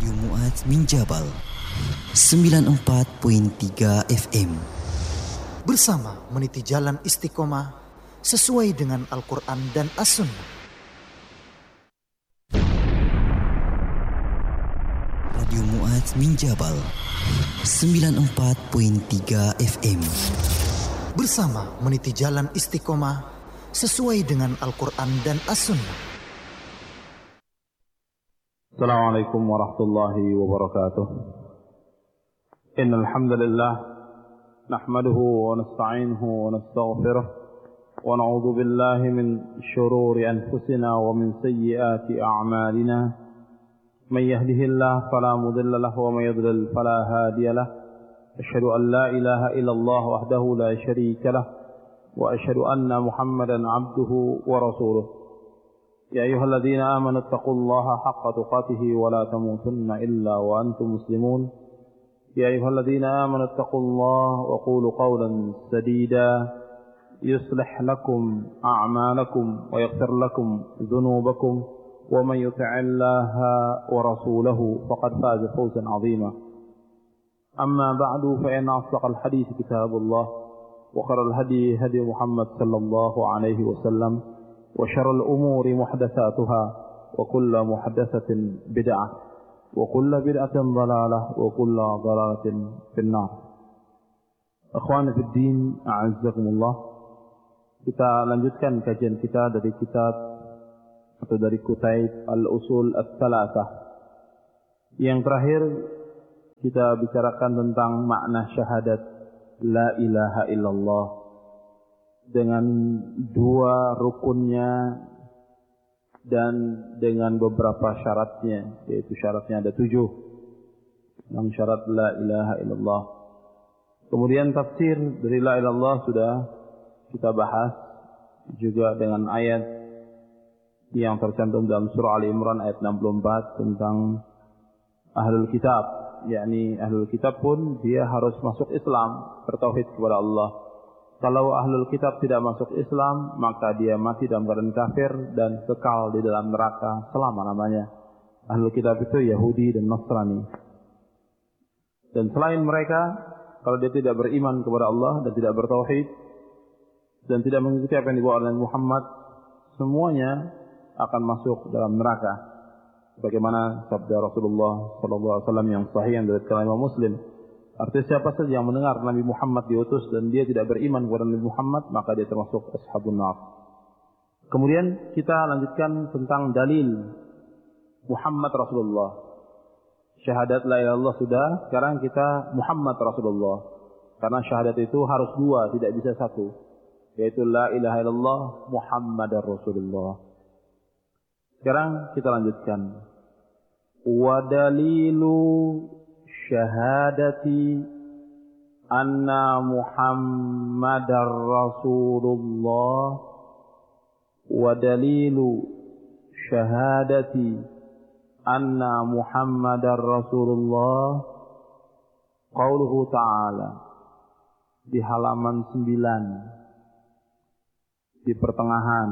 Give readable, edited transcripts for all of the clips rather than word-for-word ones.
Radio Mu'adz bin Jabal 94.3 FM. Bersama meniti jalan istiqomah sesuai dengan Al-Quran dan As-Sunnah. Radio Mu'adz bin Jabal 94.3 FM. Bersama meniti jalan istiqomah sesuai dengan Al-Quran dan As-Sunnah. Assalamualaikum warahmatullahi wabarakatuh. Innal hamdalillah nahmaduhu wa nasta'inuhu wa nastaghfiruh wa na'udzu billahi min shururi anfusina wa min sayyiati a'malina. Man yahdihillahu fala mudilla lahu wa man yudlil fala hadiya lahu. Asyhadu an la ilaha illallah wahdahu la syarika lahu wa asyhadu anna Muhammadan 'abduhu wa rasuluh. يا أيها الذين آمنوا اتقوا الله حق تقاته ولا تموتن إلا وأنتم مسلمون يا أيها الذين آمنوا اتقوا الله وقولوا قولا سديدا يصلح لكم أعمالكم ويغفر لكم ذنوبكم ومن يطع الله ورسوله فقد فاز فوزا عظيما أما بعد فإن أصدق الحديث كتاب الله وخير الهدي هدي محمد صلى الله عليه وسلم وشر الأمور محدثاتها وكل محدثة بدعة وكل بدعة ضلالة وكل ضلالة في النار. Akhwani fi din, a'azzakumullah. Kita lanjutkan kajian kita dari kitab atau dari Kutaib Al-Usul Ats-Tsalatsah. Yang terakhir kita bicarakan tentang makna syahadat la ilaha illallah dengan dua rukunnya dan dengan beberapa syaratnya, yaitu syaratnya ada 7. Yang syarat la ilaha illallah. Kemudian tafsir dari la ilaha illallah sudah kita bahas juga dengan ayat yang tercantum dalam surah Ali Imran ayat 64 tentang ahlul kitab, yakni ahlul kitab pun dia harus masuk Islam, bertauhid kepada Allah. Kalau ahlul kitab tidak masuk Islam, maka dia mati dalam keadaan kafir dan kekal di dalam neraka selama-lamanya. Ahlul kitab itu Yahudi dan Nasrani. Dan selain mereka, kalau dia tidak beriman kepada Allah dan tidak bertauhid dan tidak mengikuti apa yang dibawa oleh Muhammad, semuanya akan masuk dalam neraka. Bagaimana sabda Rasulullah SAW yang sahih yang diriwayatkan Imam Muslim. Artinya siapa saja yang mendengar Nabi Muhammad diutus dan dia tidak beriman kepada Nabi Muhammad, maka dia termasuk ashabun nar. Kemudian kita lanjutkan tentang dalil Muhammad Rasulullah. Syahadat la ilaha illallah sudah, sekarang kita Muhammad Rasulullah. Karena syahadat itu harus 2, tidak bisa 1. Yaitu la ilaha illallah Muhammadar Rasulullah. Sekarang kita lanjutkan. Wa dalilu syahadati anna Muhammadar Rasulullah wa dalilu syahadati anna Muhammadar Rasulullah qauluhu ta'ala di halaman 9 di pertengahan.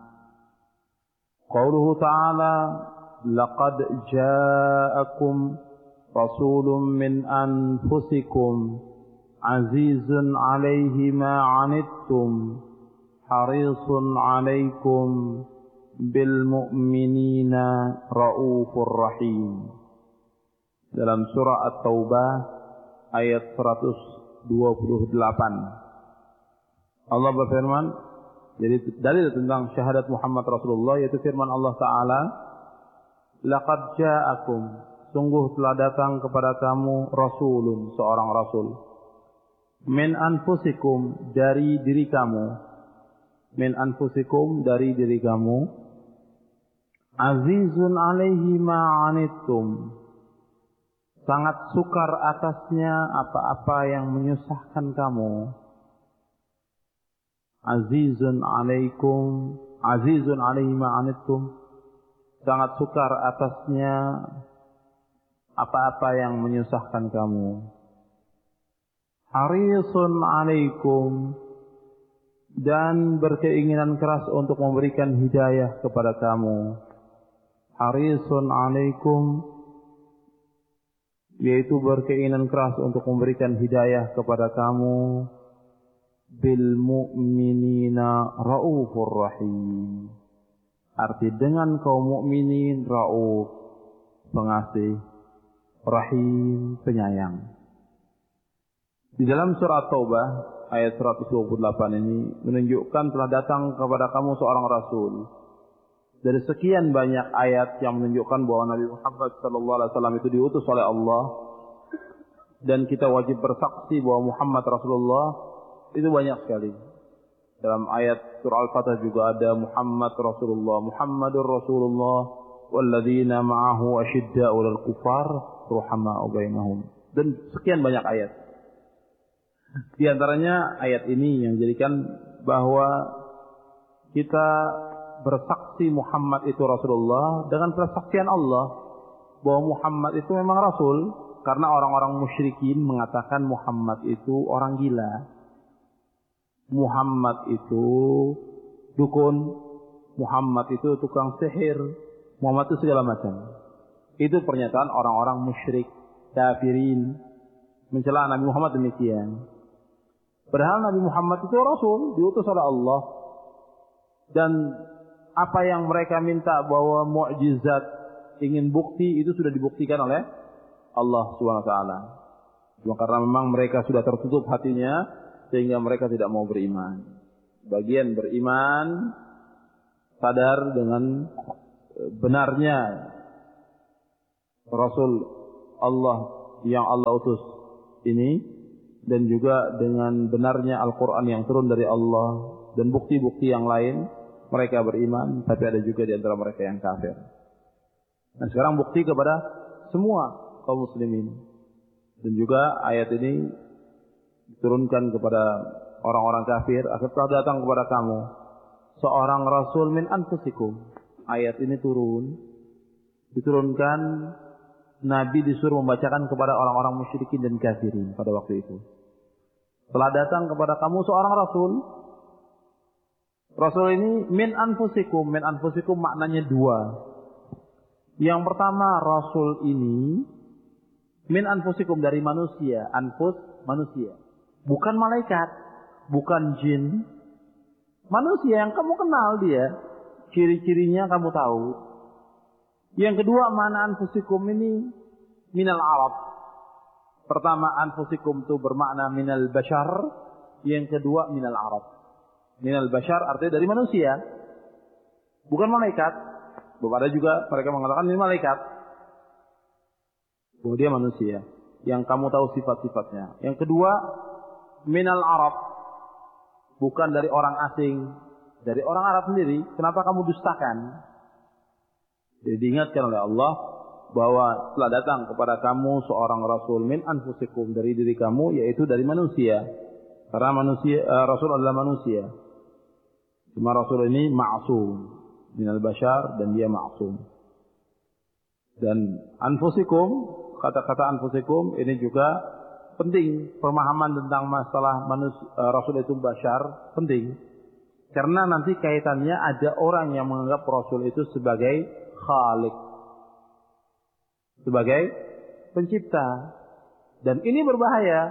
Qauluhu ta'ala laqad ja'akum rasulun min anfusikum azizun alaihi ma anittum harisun alaikum bil mu'minina raufur rahim. Dalam surah At-Taubah ayat 128 Allah berfirman, jadi dalil tentang syahadat Muhammad Rasulullah yaitu firman Allah Ta'ala, laqad ja'akum, sungguh telah datang kepada kamu rasulun, seorang rasul, min anfusikum, dari diri kamu, min anfusikum, dari diri kamu, azizun alaihi ma anittum, sangat sukar atasnya apa-apa yang menyusahkan kamu. Azizun alaikum, azizun alaihi ma anittum, sangat sukar atasnya apa-apa yang menyusahkan kamu. Harisun alaikum, dan berkeinginan keras untuk memberikan hidayah kepada kamu. Harisun alaikum, yaitu berkeinginan keras untuk memberikan hidayah kepada kamu. Bil mu'minina raufur rahim. Arti dengan kaum mukminin, rauf, pengasih, rahim, penyayang. Di dalam surat Taubah ayat 128 ini menunjukkan telah datang kepada kamu seorang rasul. Dari sekian banyak ayat yang menunjukkan bahwa Nabi Muhammad SAW itu diutus oleh Allah, dan kita wajib bersaksi bahwa Muhammad Rasulullah, itu banyak sekali. Dalam ayat surah Al-Fatah juga ada Muhammad Rasulullah, Muhammadur Rasulullah, walladzina ma'ahu asyidda'u 'alal kuffar ruhama'u bainahum. Dan sekian banyak ayat. Di antaranya ayat ini yang menjadikan bahwa kita bersaksi Muhammad itu Rasulullah dengan persaksian Allah bahwa Muhammad itu memang Rasul, karena orang-orang musyrikin mengatakan Muhammad itu orang gila. Muhammad itu dukun, Muhammad itu tukang sihir, Muhammad itu segala macam. Itu pernyataan orang-orang musyrik, kafirin, mencela Nabi Muhammad demikian. Padahal Nabi Muhammad itu Rasul, diutus oleh Allah. Dan apa yang mereka minta bahwa mukjizat, ingin bukti, itu sudah dibuktikan oleh Allah SWT. Cuma karena memang mereka sudah tertutup hatinya, sehingga mereka tidak mau beriman. Bagian beriman, sadar dengan benarnya Rasul Allah yang Allah utus ini, dan juga dengan benarnya Al-Quran yang turun dari Allah, dan bukti-bukti yang lain, mereka beriman, tapi ada juga di antara mereka yang kafir. Dan sekarang bukti kepada semua kaum muslimin. Dan juga ayat ini diturunkan kepada orang-orang kafir, akan telah datang kepada kamu seorang rasul min anfusikum. Ayat ini diturunkan, Nabi disuruh membacakan kepada orang-orang musyrikin dan kafirin pada waktu itu. Telah datang kepada kamu seorang rasul. Rasul ini min anfusikum. Min anfusikum maknanya dua. Yang pertama, rasul ini min anfusikum, dari manusia. Anfus, manusia. Bukan malaikat, bukan jin. Manusia yang kamu kenal dia. Ciri-cirinya kamu tahu. Yang kedua, mana anfusikum ini minal Arab. Pertama, anfusikum itu bermakna minal bashar. Yang kedua, minal Arab. Minal bashar artinya dari manusia. Bukan malaikat. Ada juga mereka mengatakan ini malaikat. Bahwa dia manusia. Yang kamu tahu sifat-sifatnya. Yang kedua, minal Arab, bukan dari orang asing, dari orang Arab sendiri. Kenapa kamu dustakan? Jadi diingatkan oleh Allah bahwa telah datang kepada kamu seorang rasul min anfusikum, dari diri kamu, yaitu dari manusia. Karena manusia, rasul adalah manusia. Cuma rasul ini ma'sum minal bashar, dan dia ma'sum. Dan anfusikum, kata-kata anfusikum ini juga penting. Pemahaman tentang masalah Rasul itu bashar penting. Karena nanti kaitannya ada orang yang menganggap Rasul itu sebagai khalik, sebagai pencipta. Dan ini berbahaya.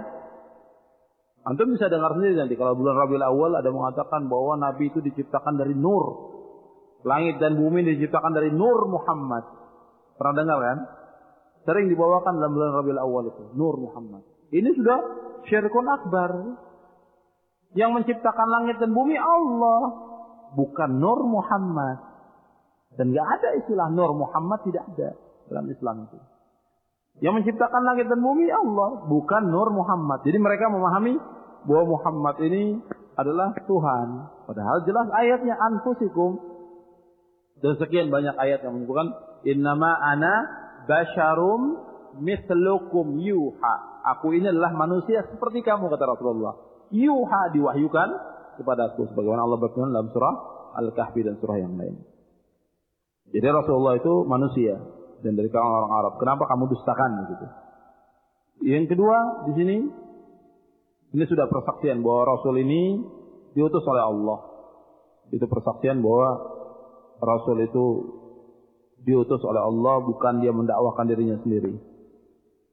Antum bisa dengar sendiri nanti kalau bulan Rabiul Awal ada mengatakan bahwa Nabi itu diciptakan dari nur. Langit dan bumi diciptakan dari nur Muhammad. Pernah dengar kan? Sering dibawakan dalam bulan Rabiul Awal itu, nur Muhammad. Ini sudah syirkun akbar. Yang menciptakan langit dan bumi Allah, bukan Nur Muhammad. Dan tidak ada istilah Nur Muhammad, tidak ada dalam Islam itu. Yang menciptakan langit dan bumi Allah, bukan Nur Muhammad. Jadi mereka memahami bahwa Muhammad ini adalah Tuhan. Padahal jelas ayatnya anfusikum. Dan sekian banyak ayat yang menunjukkan innama ana basyarum mislukum yuha. Aku ini adalah manusia seperti kamu, kata Rasulullah. Yuha, diwahyukan kepadaku, sebagaimana Allah berfirman dalam surah Al-Kahfi dan surah yang lain. Jadi Rasulullah itu manusia dan dari kalangan orang Arab. Kenapa kamu dustakan begitu? Yang kedua di sini, ini sudah persaksian bahwa Rasul ini diutus oleh Allah. Itu persaksian bahwa Rasul itu diutus oleh Allah, bukan dia mendakwahkan dirinya sendiri.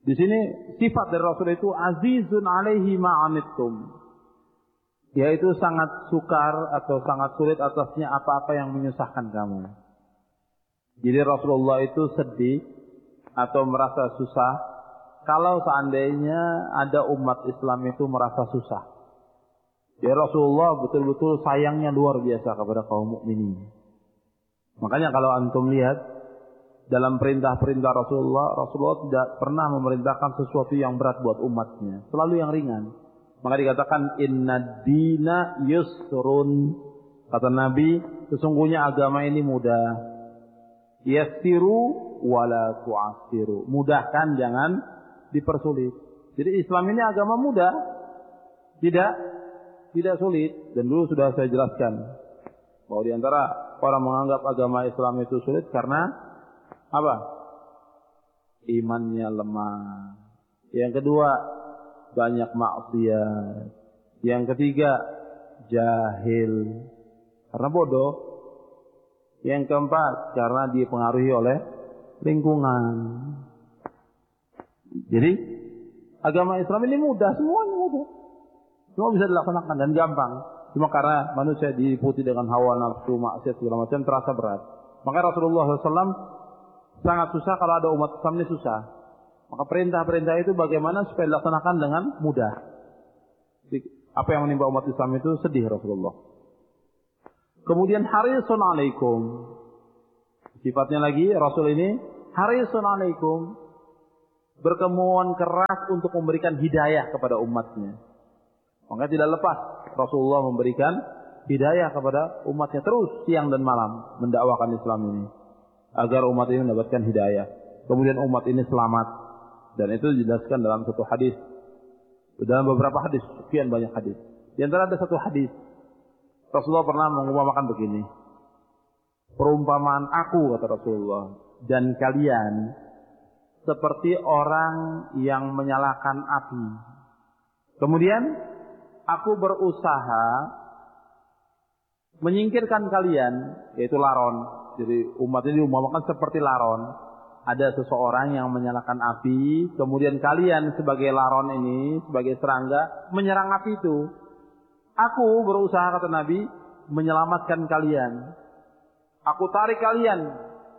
Di sini sifat dari Rasul itu azizun alaihi ma'anittum, yaitu sangat sukar atau sangat sulit atasnya apa-apa yang menyusahkan kamu. Jadi Rasulullah itu sedih atau merasa susah kalau seandainya ada umat Islam itu merasa susah. Ya Rasulullah betul-betul sayangnya luar biasa kepada kaum mukminin. Makanya kalau antum lihat dalam perintah-perintah Rasulullah tidak pernah memerintahkan sesuatu yang berat buat umatnya, selalu yang ringan. Maka dikatakan inna dina yusrun, kata Nabi, sesungguhnya agama ini mudah. Yassiru wala tu'assiru, mudahkan jangan dipersulit. Jadi Islam ini agama mudah, tidak sulit. Dan dulu sudah saya jelaskan bahwa di antara orang menganggap agama Islam itu sulit karena apa? Imannya lemah. Yang kedua, banyak maksiat. Yang ketiga, jahil karena bodoh. Yang keempat, karena dipengaruhi oleh lingkungan. Jadi agama Islam ini mudah, semuanya mudah. Semua bisa dilaksanakan dan gampang. Cuma karena manusia diputi dengan hawa nafsu, maksiat segala macam terasa berat. Maka Rasulullah SAW sangat susah kalau ada umat Islam ini susah. Maka perintah-perintah itu bagaimana supaya dilaksanakan dengan mudah. Jadi, apa yang menimpa umat Islam itu sedih Rasulullah. Kemudian harisun alaikum. Sifatnya lagi Rasul ini harisun alaikum, berkemauan keras untuk memberikan hidayah kepada umatnya. Maka tidak lepas Rasulullah memberikan hidayah kepada umatnya terus siang dan malam mendakwakan Islam ini agar umat ini mendapatkan hidayah. Kemudian umat ini selamat, dan itu dijelaskan dalam satu hadis, dalam beberapa hadis, sekian banyak hadis. Di antara ada satu hadis Rasulullah pernah mengumpamakan begini, perumpamaan aku, kata Rasulullah, dan kalian seperti orang yang menyalakan api. Kemudian aku berusaha menyingkirkan kalian, yaitu laron. Jadi umat ini diumpamakan seperti laron. Ada seseorang yang menyalakan api, kemudian kalian sebagai laron ini, sebagai serangga, menyerang api itu. Aku berusaha, kata Nabi, menyelamatkan kalian. Aku tarik kalian.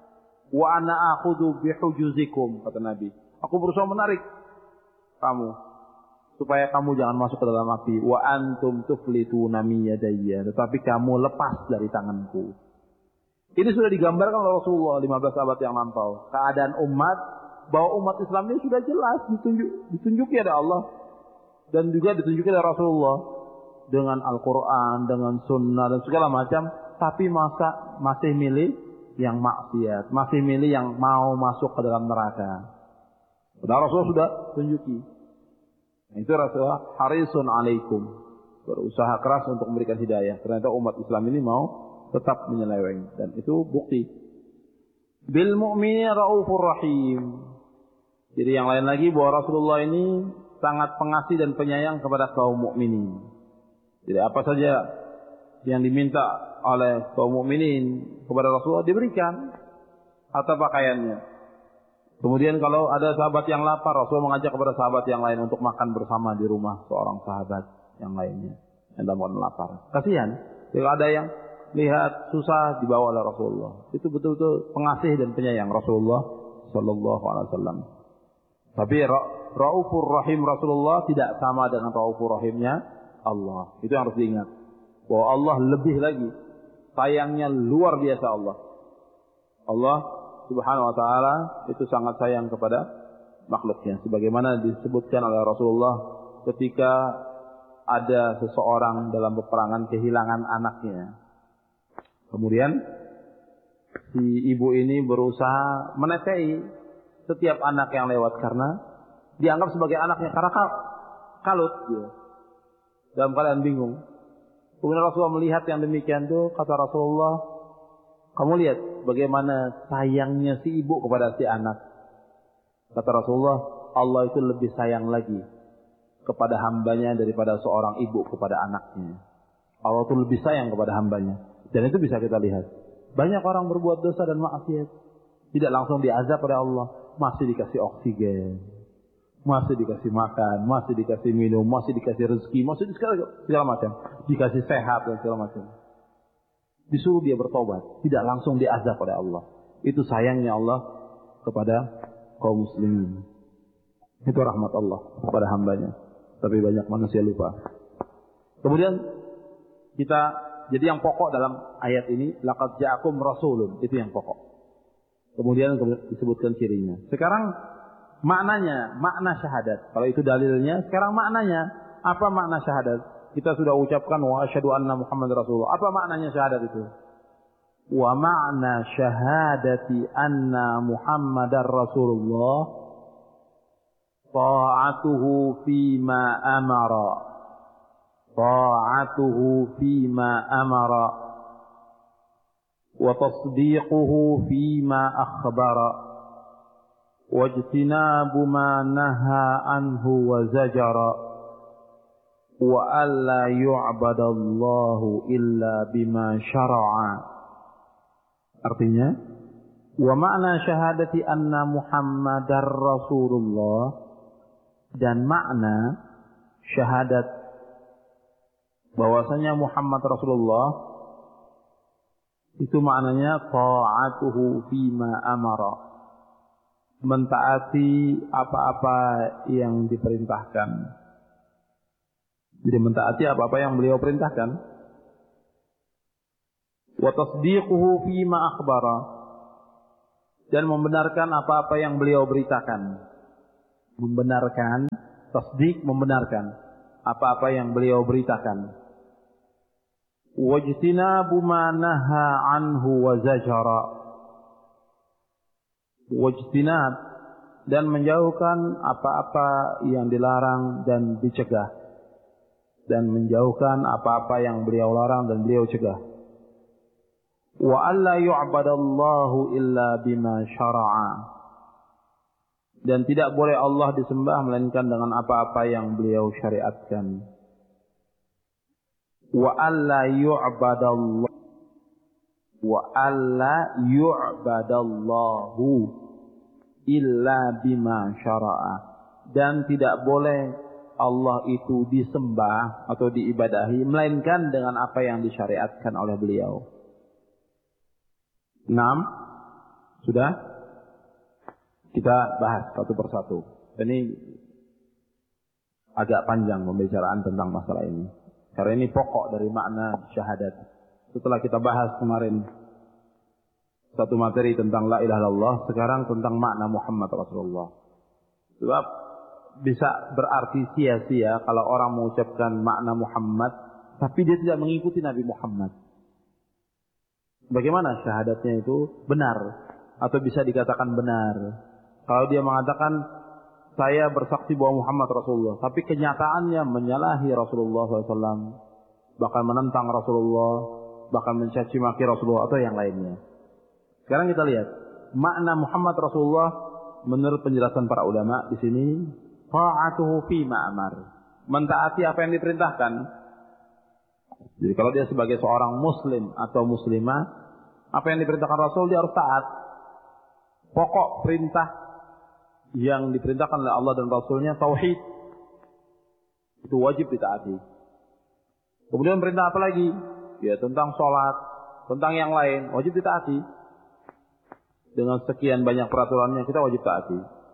Wa ana akhudhu bihujuzikum, kata Nabi. Aku berusaha menarik kamu supaya kamu jangan masuk ke dalam api. Wa antum tuflituna min yadayya, tetapi kamu lepas dari tanganku. Ini sudah digambarkan oleh Rasulullah 15 abad yang lampau. Keadaan umat, bahwa umat Islam ini sudah jelas ditunjuki oleh Allah dan juga ditunjuki oleh Rasulullah dengan Al-Quran, dengan Sunnah dan segala macam. Tapi masih milih yang maksiat, masih milih yang mau masuk ke dalam neraka. Padahal Rasulullah sudah tunjuki. Nah, itu Rasulullah harisun alaikum, berusaha keras untuk memberikan hidayah. Ternyata umat Islam ini mau tetap menyeleweng, dan itu bukti. Bil mu'minin raufur rahim. Jadi yang lain lagi bahwa Rasulullah ini sangat pengasih dan penyayang kepada kaum mukminin. Jadi apa saja yang diminta oleh kaum mukminin kepada Rasulullah diberikan, atau pakaiannya. Kemudian kalau ada sahabat yang lapar, Rasulullah mengajak kepada sahabat yang lain untuk makan bersama di rumah seorang sahabat yang lainnya yang dalam lapar. Kasihan kalau ada yang lihat susah dibawa oleh Rasulullah. Itu betul-betul pengasih dan penyayang Rasulullah sallallahu alaihi wasallam. Tapi Raufur Rahim Rasulullah tidak sama dengan Raufur Rahimnya Allah. Itu yang harus diingat. Bahwa Allah lebih lagi sayangnya luar biasa Allah. Allah Subhanahu wa taala itu sangat sayang kepada makhluknya, sebagaimana disebutkan oleh Rasulullah ketika ada seseorang dalam peperangan kehilangan anaknya. Kemudian si ibu ini berusaha menetei setiap anak yang lewat karena dianggap sebagai anaknya, karena kalut dia. Dalam keadaan bingung. Kemudian Rasulullah melihat yang demikian itu, kata Rasulullah, kamu lihat bagaimana sayangnya si ibu kepada si anak. Kata Rasulullah, Allah itu lebih sayang lagi kepada hambanya daripada seorang ibu kepada anaknya. Allah itu lebih sayang kepada hambanya. Dan itu bisa kita lihat. Banyak orang berbuat dosa dan maksiat, tidak langsung diazab oleh Allah, masih dikasih oksigen, Masih dikasih makan, masih dikasih minum, masih dikasih rezeki, masih segala macam. Dikasih sehat dan segala macam. Disuruh dia bertobat, tidak langsung diazab oleh Allah. Itu sayangnya Allah kepada kaum muslimin. Itu rahmat Allah kepada hambanya. Tapi banyak manusia lupa. Kemudian jadi yang pokok dalam ayat ini, laqad ja'akum rasulun, itu yang pokok. Kemudian disebutkan cirinya. Sekarang maknanya, makna syahadat. Kalau itu dalilnya, sekarang maknanya. Apa makna syahadat? Kita sudah ucapkan wa asyhadu anna Muhammad Rasulullah. Apa maknanya syahadat itu? Wa ma'na syahadati anna Muhammadar Rasulullah ta'atuhu fima amara. Ta'atuhu fima amara wa tasdiquhu fima akhbara wajtinabu ma naha anhu wa zajara wa alla yu'badallahu illa bima syara'a. Artinya, wa makna syahadati anna Muhammadar Rasulullah, dan makna syahadat bahwasanya Muhammad Rasulullah itu maknanya ta'atuhu fima amara, mentaati apa-apa yang diperintahkan. Jadi mentaati apa-apa yang beliau perintahkan. Wa tasdiquhu fima akhbara, dan membenarkan apa-apa yang beliau beritakan. Membenarkan, tasdiq, membenarkan apa-apa yang beliau beritakan. Wajtinabu ma naha anhu wa zajara. Wajtinab, dan menjauhkan apa-apa yang dilarang dan dicegah, dan menjauhkan apa-apa yang beliau larang dan beliau cegah. Wa alla yu'badallahu illa bima syara'a, dan tidak boleh Allah disembah melainkan dengan apa-apa yang beliau syariatkan. Wa alla yu'badallahu illa bima syara'a, dan tidak boleh Allah itu disembah atau diibadahi melainkan dengan apa yang disyariatkan oleh beliau. 6. Sudah kita bahas satu persatu. Ini agak panjang pembicaraan tentang masalah ini, karena ini pokok dari makna syahadat. Setelah kita bahas kemarin satu materi tentang la ilaha illallah, sekarang tentang makna Muhammad Rasulullah. Sebab bisa berarti sia-sia kalau orang mengucapkan makna Muhammad tapi dia tidak mengikuti Nabi Muhammad. Bagaimana syahadatnya itu benar atau bisa dikatakan benar? Kalau dia mengatakan saya bersaksi bahwa Muhammad Rasulullah, tapi kenyataannya menyalahi Rasulullah SAW, bahkan menentang Rasulullah, bahkan mencaci maki Rasulullah atau yang lainnya. Sekarang kita lihat makna Muhammad Rasulullah menurut penjelasan para ulama di sini, ta'atuhu fi ma'amar, mentaati apa yang diperintahkan. Jadi kalau dia sebagai seorang muslim atau muslimah, apa yang diperintahkan Rasul dia harus taat. Pokok perintah yang diperintahkan oleh Allah dan Rasulnya tauhid, itu wajib ditaati. Kemudian perintah apa lagi? Ya tentang sholat, tentang yang lain wajib ditaati. Dengan sekian banyak peraturannya kita wajib taati.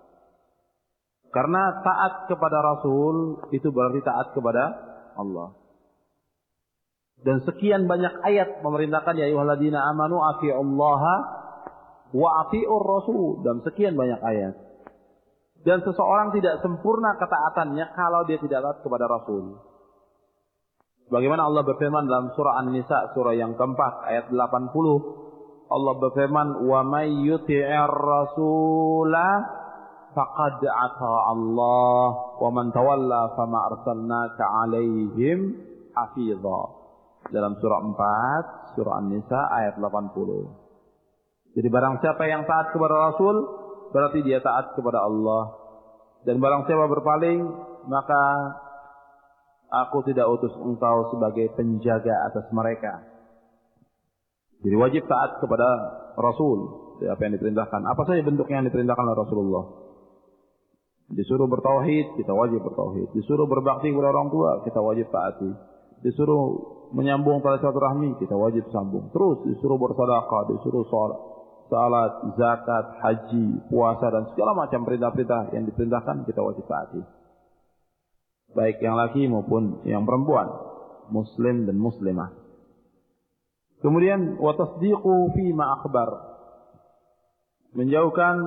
Karena taat kepada Rasul itu berarti taat kepada Allah. Dan sekian banyak ayat memerintahkan ya ayyuhalladzina amanu atiiullaha wa atiiur rasul, dan sekian banyak ayat. Dan seseorang tidak sempurna ketaatannya kalau dia tidak taat kepada Rasul. Bagaimana Allah berfirman dalam surah An-Nisa surah yang keempat ayat 80, Allah berfirman wa may yuti'ir rasula faqad ata Allah wa man tawalla fama arsalnaka 'alaihim hafidha. Dalam surah 4, surah An-Nisa ayat 80. Jadi barang siapa yang taat kepada Rasul, berarti dia taat kepada Allah. Dan barang siapa berpaling, maka aku tidak utus engkau sebagai penjaga atas mereka. Jadi wajib taat kepada Rasul, apa yang diperintahkan. Apa saja bentuknya yang diperintahkan oleh Rasulullah. Disuruh bertauhid, kita wajib bertauhid. Disuruh berbakti kepada orang tua, kita wajib taati. Disuruh menyambung tali silaturahmi, kita wajib sambung. Terus disuruh bersedekah, disuruh salat, zakat, haji, puasa dan segala macam perintah-perintah yang diperintahkan kita wajib taati. Baik yang laki maupun yang perempuan, muslim dan muslimah. Kemudian wa tasdiqu fi ma akhbar. Menjauhkan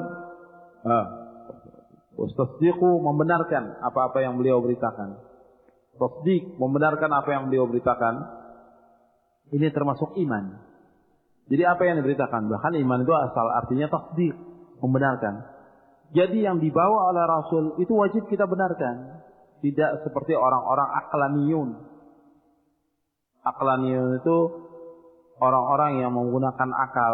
tasdiqu membenarkan apa-apa yang beliau beritakan. Tasdiq membenarkan apa yang beliau beritakan. Ini termasuk iman. Jadi apa yang diberitakan? Bahkan iman itu asal artinya tasdiq, membenarkan. Jadi yang dibawa oleh Rasul itu wajib kita benarkan. Tidak seperti orang-orang aqlaniyun. Aqlaniyun itu orang-orang yang menggunakan akal.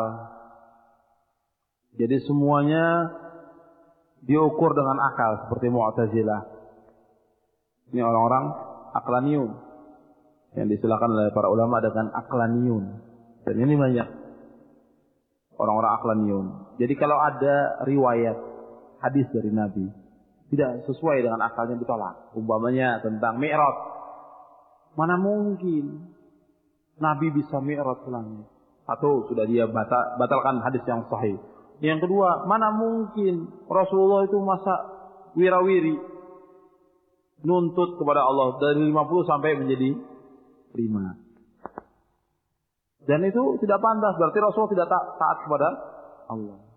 Jadi semuanya diukur dengan akal seperti Mu'tazilah. Ini orang-orang aqlaniyun yang disilakan oleh para ulama dengan aqlaniyun. Dan ini banyak orang-orang aqlaniyun. Jadi kalau ada riwayat hadis dari Nabi tidak sesuai dengan akalnya ditolak. Umpamanya tentang Mi'raj. Mana mungkin Nabi bisa Mi'raj ke langit? Atau sudah dia batalkan hadis yang sahih. Yang kedua, mana mungkin Rasulullah itu masa wirawiri nuntut kepada Allah dari 50 sampai menjadi 5. Dan itu tidak pantas, berarti Rasulullah tidak taat kepada Allah.